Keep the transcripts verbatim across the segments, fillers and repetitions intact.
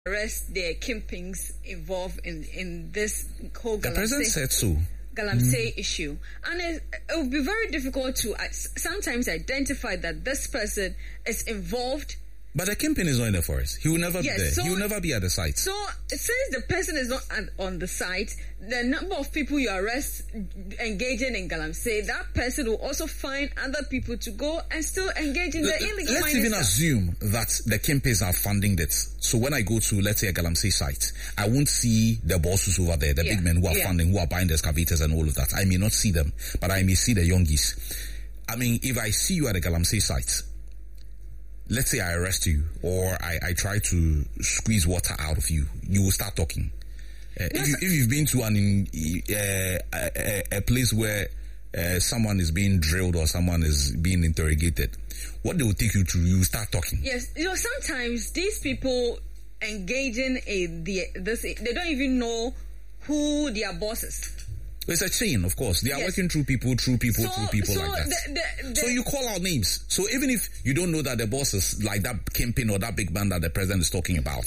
arrest the kingpins involved in, in this whole The president said so. Galamsey mm. issue. And it, it would be very difficult to uh, sometimes identify that this person is involved. But the kingpin is not in the forest. He will never yes, be there. So, he will never be at the site. So, since the person is not at, on the site, the number of people you arrest engaging in Galamsey, that person will also find other people to go and still engage in the L- illegal Let's even stuff. assume that the kingpins are funding it. So when I go to, let's say, a Galamsey site, I won't see the bosses over there, the yeah. big men who are yeah. funding, who are buying the excavators and all of that. I may not see them, but I may see the youngies. I mean, if I see you at a Galamsey site, let's say I arrest you or I, I try to squeeze water out of you, you will start talking. Uh, yes. if, you, if you've been to an uh, a, a place where uh, someone is being drilled or someone is being interrogated, what they will take you to, you will start talking. Yes, you know, sometimes these people engaging in the this, they don't even know who their boss is. It's a chain, of course. They are yes. working through people, through people, so, through people so like that. The, the, the, so you call out names. So even if you don't know that the boss is like that kingpin or that big man that the president is talking about,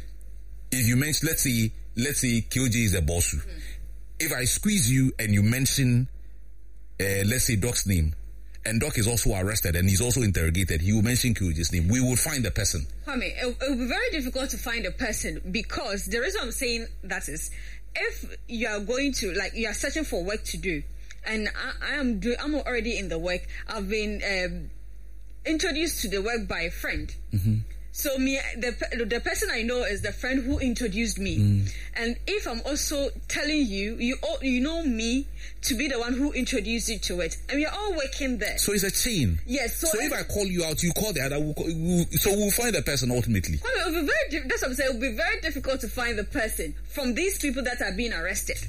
if you mention, let's say, let's say K O J is a boss. Mm-hmm. If I squeeze you and you mention, uh, let's say Doc's name, and Doc is also arrested and he's also interrogated, he will mention K O J's name. We will find the person. Kwame, it, it will be very difficult to find a person because the reason I'm saying that is, if you are going to, like, you are searching for work to do, and I, I am doing, I'm already in the work. I've been um, introduced to the work by a friend. Mm-hmm. So me, the the person I know is the friend who introduced me. Mm. And if I'm also telling you, you you know me to be the one who introduced you to it, and we are all working there. So it's a chain. Yes. So, so if I call you out, you call the other. We'll, we'll, so we'll find the person ultimately. Well, it will be very. That's what I'm saying. It will be very difficult to find the person from these people that are being arrested.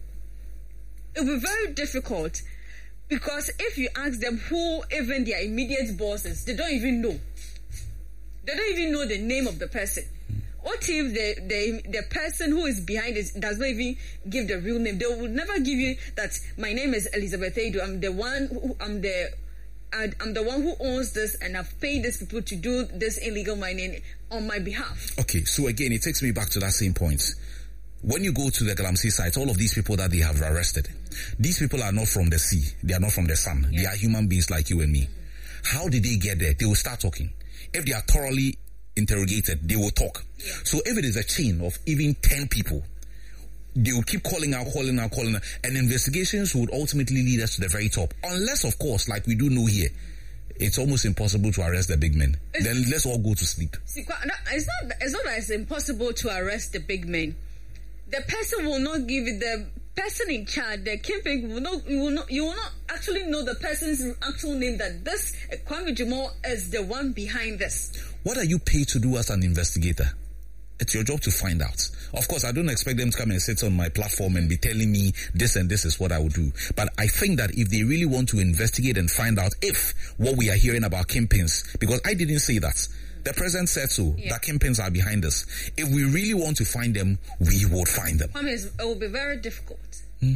It will be very difficult because if you ask them who even their immediate bosses, they don't even know. They don't even know the name of the person. What if the, the the person who is behind it does not even give the real name? They will never give you that. My name is Elizabeth Edu. I'm the one. Who, I'm the. I'm the one who owns this, and I've paid these people to do this illegal mining on my behalf. Okay, so again, it takes me back to that same point. When you go to the Galamsey site, all of these people that they have arrested, these people are not from the sea. They are not from the sun. Yeah. They are human beings like you and me. How did they get there? They will start talking. If they are thoroughly interrogated, they will talk. Yeah. So if it is a chain of even ten people, they will keep calling out, calling out, calling out, and investigations would ultimately lead us to the very top. Unless, of course, like we do know here, it's almost impossible to arrest the big men. It's, then let's all go to sleep. See, it's not, it's not that it's impossible to arrest the big men. The person will not give it, the person in charge, the kingpin will not, you will not, you will not actually know the person's actual name, that this Kwame Jumo is the one behind this. What are you paid to do as an investigator? It's your job to find out. Of course, I don't expect them to come and sit on my platform and be telling me this and this is what I would do. But I think that if they really want to investigate and find out if what we are hearing about kingpins, because I didn't say that. The president said so, yeah. that kingpins are behind us. If we really want to find them, we would find them. I mean, it will be very difficult. Hmm.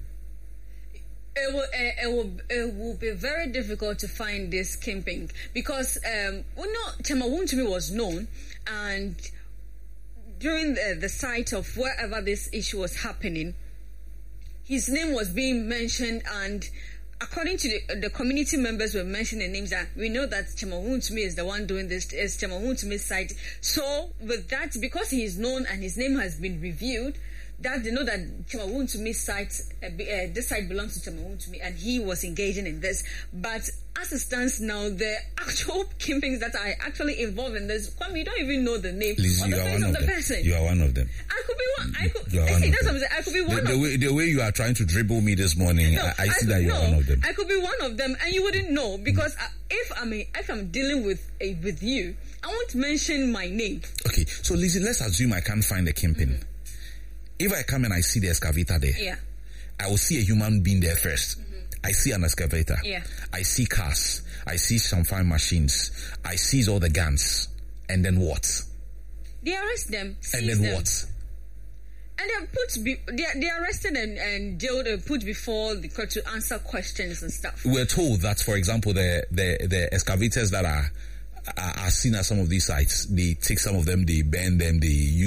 It will, uh, it will, it will be very difficult to find this kingpin because, um, well, no, Chemawuntumi was known, and during the, the site of wherever this issue was happening, his name was being mentioned, and according to the, the community members were mentioning names that we know that Chemawuntumi is the one doing this, is Chemawuntumi's site. So with that, because he is known and his name has been reviewed, that they know that Chemawuntumi's site, uh, uh, this site belongs to Chemawuntumi, and he was engaging in this. But as it stands now, the actual kingpins that are actually involved in this, Kwame, you don't even know the name Liz, or the face of, of the person. You are one of them. I could be one. I could. I, see, that's what I'm saying. I could be one the, of the way, the way you are trying to dribble me this morning, no, I, I see I, that you no, are one of them. I could be one of them, and you wouldn't know because mm. I, if I'm a, if I'm dealing with a, with you, I won't mention my name. Okay, so Lizzie, let's assume I can't find the kingpin. Mm-hmm. If I come and I see the excavator there, yeah. I will see a human being there first. Mm-hmm. I see an excavator. Yeah. I see cars. I see some fine machines. I see all the guns. And then what? They arrest them. And then them. what? And they're put, be, they're, they're arrested and, and jailed and put before the court to answer questions and stuff. We're told that, for example, the, the, the excavators that are are seen at some of these sites. They take some of them, they burn them, they use